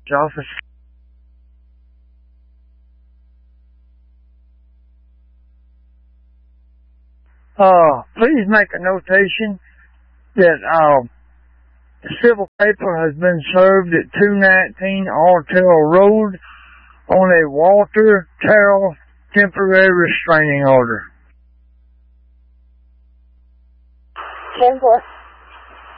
office. Please make a notation that civil paper has been served at 219 Artell Road on a Walter Terrell temporary restraining order. 10-4.